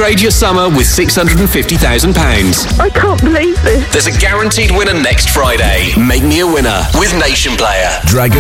Upgrade your summer with £650,000. I can't believe this. There's a guaranteed winner next Friday. Make me a winner with Nation Player. Dragon